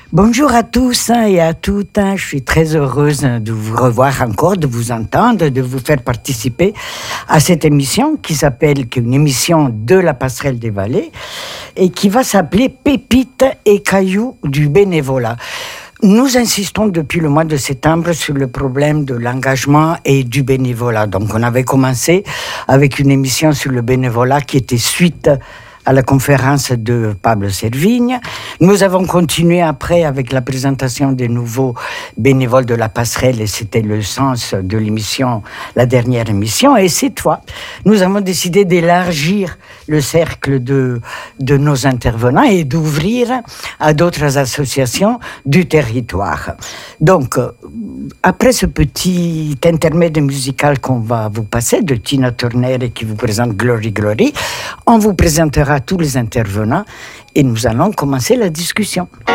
Bonjour à tous et à toutes. Je suis très heureuse de vous revoir encore, de vous entendre, de vous faire participer à cette émission qui s'appelle une émission de la Passerelle des Vallées et qui va s'appeler Pépites et cailloux du bénévolat. Nous insistons depuis le mois de septembre sur le problème de l'engagement et du bénévolat. Donc on avait commencé avec une émission sur le bénévolat qui était suite à la conférence de Pablo Servigne. Nous avons continué après avec la présentation des nouveaux bénévoles de la Passerelle et c'était le sens de l'émission, la dernière émission. Et cette fois, nous avons décidé d'élargir le cercle de nos intervenants et d'ouvrir à d'autres associations du territoire. Donc, après ce petit intermède musical qu'on va vous passer de Tina Turner et qui vous présente Glory Glory, on vous présentera tous les intervenants et nous allons commencer la discussion.